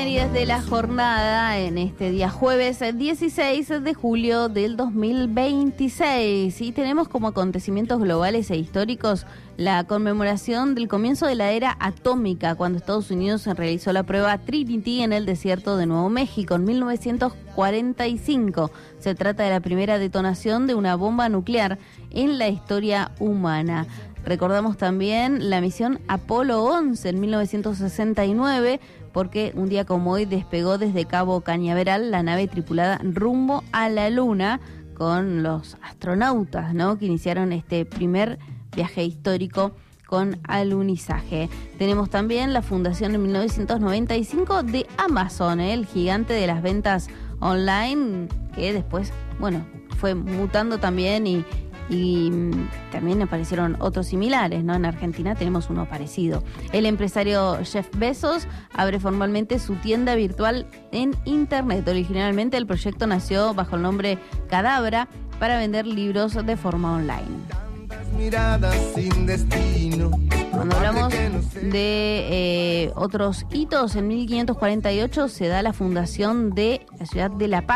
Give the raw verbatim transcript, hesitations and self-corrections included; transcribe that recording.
De la jornada en este día jueves dieciséis de julio del dos mil veintiséis y tenemos como acontecimientos globales e históricos la conmemoración del comienzo de la era atómica cuando Estados Unidos realizó la prueba Trinity en el desierto de Nuevo México en mil novecientos cuarenta y cinco. Se trata de la primera detonación de una bomba nuclear en la historia humana. Recordamos también la misión Apolo once en mil novecientos sesenta y nueve, porque un día como hoy despegó desde Cabo Cañaveral la nave tripulada rumbo a la Luna con los astronautas, ¿no?, que iniciaron este primer viaje histórico con alunizaje. Tenemos también la fundación en mil novecientos noventa y cinco de Amazon, ¿eh? El gigante de las ventas online, que después, bueno, fue mutando también y Y también aparecieron otros similares, ¿no? En Argentina tenemos uno parecido. El empresario Jeff Bezos abre formalmente su tienda virtual en Internet. Originalmente el proyecto nació bajo el nombre Cadabra para vender libros de forma online. Miradas sin destino. Cuando hablamos de eh, otros hitos, en mil quinientos cuarenta y ocho se da la fundación de la ciudad de La Paz.